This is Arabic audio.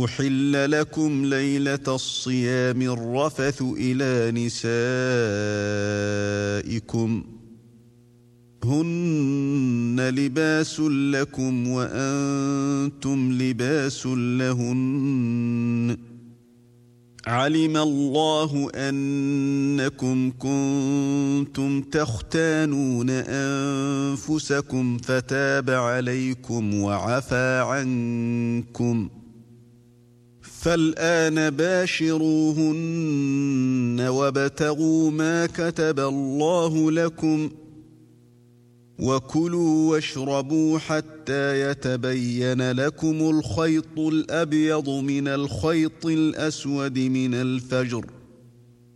أحل لكم ليلة الصيام الرفث إلى نسائكم هن لباس لكم وأنتم لباس لهن علم الله أنكم كنتم تختانون أنفسكم فتاب عليكم وعفى عنكم فالآن باشروهن وابتغوا ما كتب الله لكم وكلوا واشربوا حتى يتبين لكم الخيط الأبيض من الخيط الأسود من الفجر